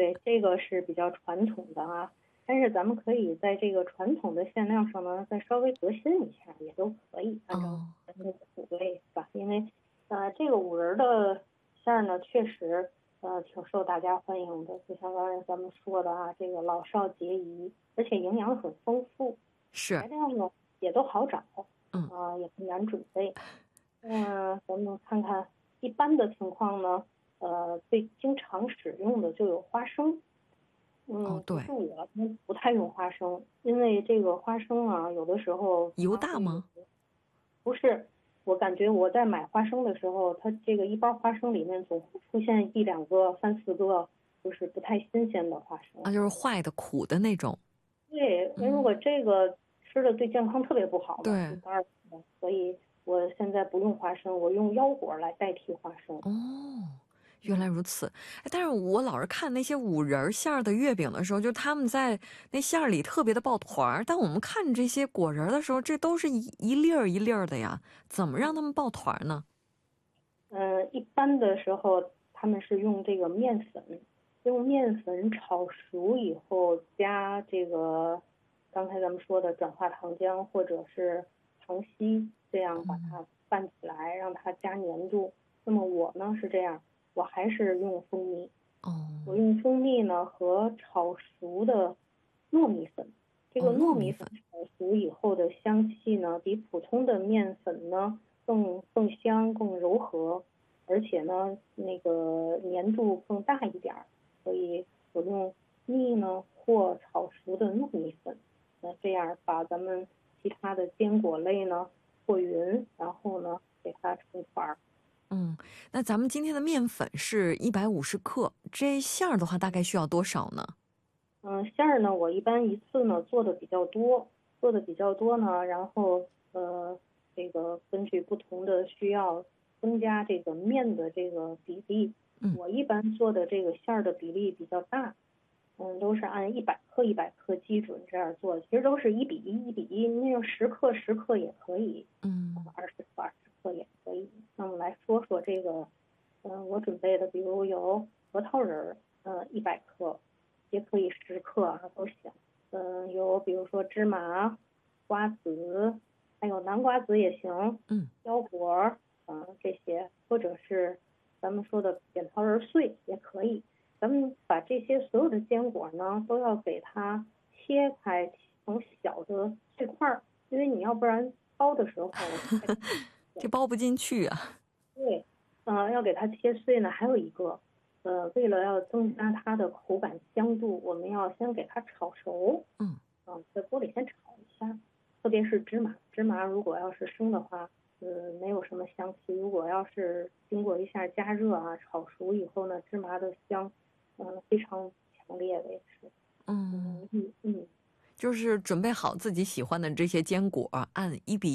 对，这个是比较传统的啊，但是咱们可以在这个传统的馅料上呢，再稍微革新一下，也都可以，按照咱们的口味，是吧？因为这个五仁的馅儿呢，确实挺受大家欢迎的，就像刚才咱们说的啊，这个老少皆宜，而且营养很丰富，材是， 料呢也都好找， 嗯， 也不难准备。咱们看看一般的情况呢，最经常使用的就有花生。 哦， 不是对， 我，不太用花生，因为这个花生啊，有的时候油它会有， 大吗？ 不是，我感觉我在买花生的时候，它这个一包花生里面总会出现一两个、三四个，就是不太新鲜的花生。 啊，就是坏的、苦的那种。 对，因为如嗯， 果这个吃的对健康特别不好嘛，一对， 干儿的，所以我现在不用花生，我用腰果来代替花生。 哦，原来嗯。 如此。哎，但是我老是看那些五仁儿馅儿的月饼的时候，就他们在那馅儿里特别的抱团儿，但我们看这些果仁儿的时候，这都是一粒儿一粒儿的呀，怎么让他们抱团儿呢？ 一般的时候他们是用这个面粉，用面粉炒熟以后加这个刚才咱们说的转化糖浆或者是糖稀，这样把它拌起来，让它加粘度。那么我呢是这样，我还是用蜂蜜， 哦， 我用蜂蜜呢和炒熟的糯米粉，这哦， 个糯米粉糯米粉。 炒熟以后的香气呢，比普通的面粉呢更香、更柔和，而且呢那个粘度更大一点儿，所以我用蜜呢或炒熟的糯米粉，那这样把咱们其他的坚果类呢和匀，然后呢给它成团儿。 嗯，那咱们今天的面粉是150克，这馅儿的话大概需要多少呢？ 馅儿呢，我一般一次呢做的比较多，呢，然后这个根据不同的需要增加这个面的这个比例。 嗯， 我一般做的这个馅儿的比例比较大，都是按100克基准这样做，其实都是1:1，1:1，那种10克也可以， 嗯， 20克也可以。那么来说说这个，我准备的，比如有核桃仁儿，100克，也可以10克啊，都行。有比如说芝麻、瓜子，还有南瓜子也行， 嗯， 腰果，这些，或者是咱们说的扁桃仁碎也可以。咱们把这些所有的坚果呢，都要给它切开成小的碎块儿，因为你要不然包的时候太大。 这包不进去啊。 对，要给它切碎呢，还有一个，为了要增加它的口感香度，我们要先给它炒熟， 嗯， 在锅里先炒一下，特别是芝麻，芝麻如果要是生的话，没有什么香气，如果要是经过一下加热啊，炒熟以后呢，芝麻的香，非常强烈的也是， 嗯， 嗯， 就是准备好自己喜欢的这些坚果，按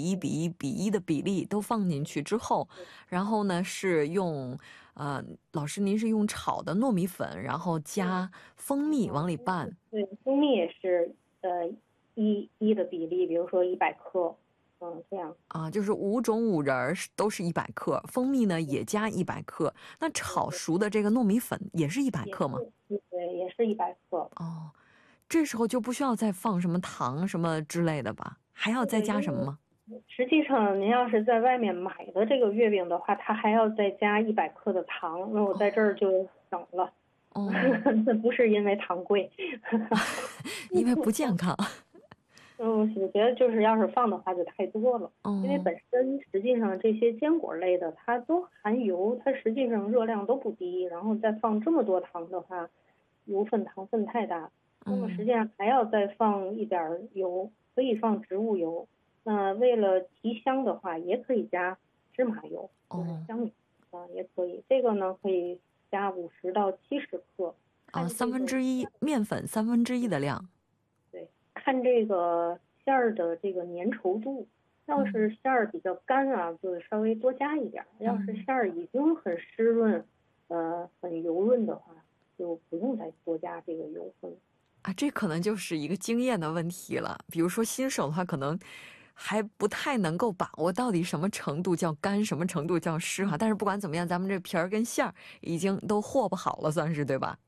1:1:1:1的比例都放进去之后，然后呢是用，老师您是用炒的糯米粉，然后加蜂蜜往里拌。 对，蜂蜜也是一的比例，比如说100克，这样。 啊，就是5种五仁儿都是100克，蜂蜜呢也加100克，那炒熟的这个糯米粉也是一百也是， 克吗？ 对，也是100克。 哦，这时候就不需要再放什么糖什么之类的吧？还要再对，因为加什么吗？ 实际上您要是在外面买的这个月饼的话，它还要再加100克的糖，那我在这儿就省了。 哦， 那不是因为糖贵， 因为不健康。 我觉得就是要是放的话就太多了，因为哦， 本身实际上这些坚果类的它都含油，它实际上热量都不低，然后再放这么多糖的话，油分糖分太大，那么实际嗯， 上还要再放一点油，可以放植物油。那为了提香的话，也可以加芝麻油，就是哦， 香油也可以。这个呢可以加50到70克， 啊， 看这个 1/3面粉1/3的量。 对，看这个馅儿的这个粘稠度，要嗯， 是馅儿比较干啊，就稍微多加一点儿；要是嗯。 馅儿已经很湿润，很油润的话，就不用再多加这个油分。 啊，这可能就是一个经验的问题了。比如说新手的话，可能还不太能够把握到底什么程度叫干，什么程度叫湿哈。但是不管怎么样，咱们这皮儿跟馅儿已经都和不好了，算是对吧？